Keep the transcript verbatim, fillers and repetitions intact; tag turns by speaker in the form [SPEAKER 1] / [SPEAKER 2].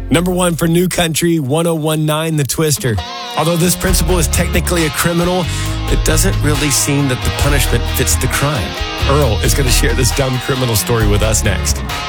[SPEAKER 1] Number one for New Country, one oh one nine, The Twister. Although this principal is technically a criminal, it doesn't really seem that the punishment fits the crime. Earl is going to share this dumb criminal story with us next.